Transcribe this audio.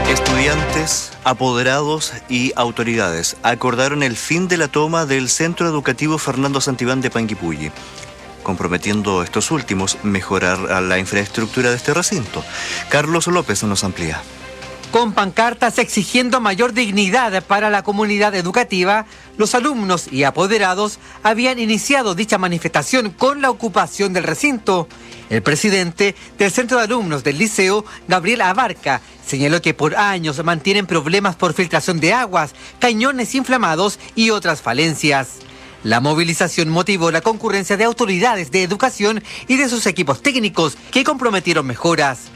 Estudiantes, apoderados y autoridades acordaron el fin de la toma del Centro Educativo Fernando Santibán de Panguipulli, comprometiendo estos últimos mejorar la infraestructura de este recinto. Carlos López nos amplía. Con pancartas exigiendo mayor dignidad para la comunidad educativa, los alumnos y apoderados habían iniciado dicha manifestación con la ocupación del recinto. El presidente del Centro de Alumnos del Liceo, Gabriel Abarca, señaló que por años mantienen problemas por filtración de aguas, cañones inflamados y otras falencias. La movilización motivó la concurrencia de autoridades de educación y de sus equipos técnicos que comprometieron mejoras.